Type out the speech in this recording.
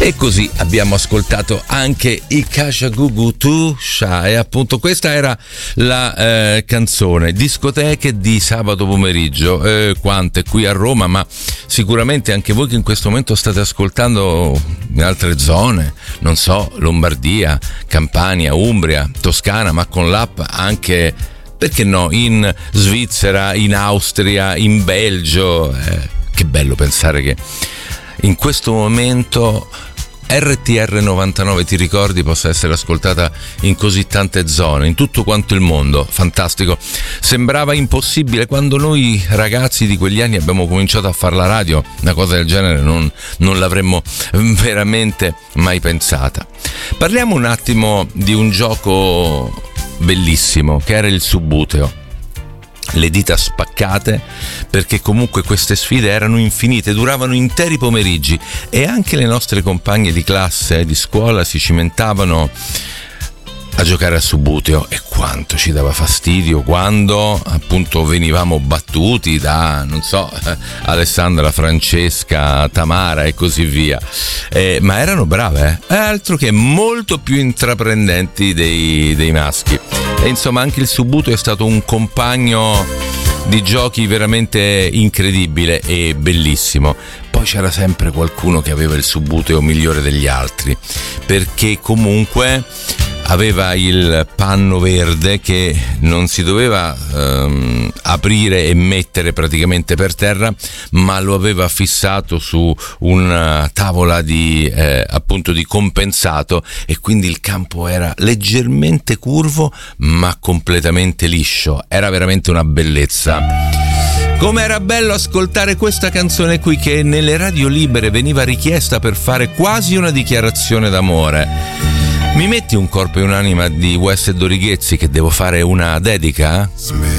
E così abbiamo ascoltato anche i Kajagoogoo Tusha, e appunto questa era la canzone. Discoteche di sabato pomeriggio, quante qui a Roma, ma sicuramente anche voi che in questo momento state ascoltando in altre zone, non so, Lombardia, Campania, Umbria, Toscana, ma con l'app anche, perché no, in Svizzera, in Austria, in Belgio. Che bello pensare che in questo momento RTR 99, ti ricordi, possa essere ascoltata in così tante zone, in tutto quanto il mondo. Fantastico. Sembrava impossibile quando noi ragazzi di quegli anni abbiamo cominciato a fare la radio, una cosa del genere non l'avremmo veramente mai pensata. Parliamo un attimo di un gioco bellissimo che era il Subbuteo. Le dita spaccate, perché comunque queste sfide erano infinite, duravano interi pomeriggi, e anche le nostre compagne di classe, di scuola, si cimentavano a giocare a Subbuteo. E quanto ci dava fastidio quando appunto venivamo battuti da, non so, Alessandra, Francesca, Tamara e così via, ma erano brave, altro che molto più intraprendenti dei maschi. E insomma anche il Subbuteo è stato un compagno di giochi veramente incredibile e bellissimo. Poi c'era sempre qualcuno che aveva il Subbuteo migliore degli altri, perché comunque aveva il panno verde che non si doveva aprire e mettere praticamente per terra, ma lo aveva fissato su una tavola di appunto di compensato, e quindi il campo era leggermente curvo ma completamente liscio. Era veramente una bellezza. Come era bello ascoltare questa canzone qui, che nelle radio libere veniva richiesta per fare quasi una dichiarazione d'amore. Mi metti un corpo e un'anima di Wes e Dorighezzi, che devo fare una dedica?